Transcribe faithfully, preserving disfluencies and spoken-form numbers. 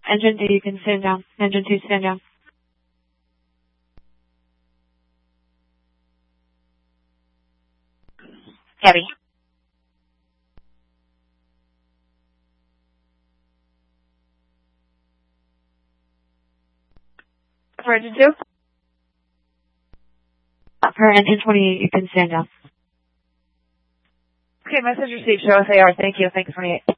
Engine D, you can stand down. Engine two, stand down. Heavy. For engine two? For engine twenty-eight, you can stand down. Okay, message received. Show us A R. Thank you. Thank you, twenty-eight.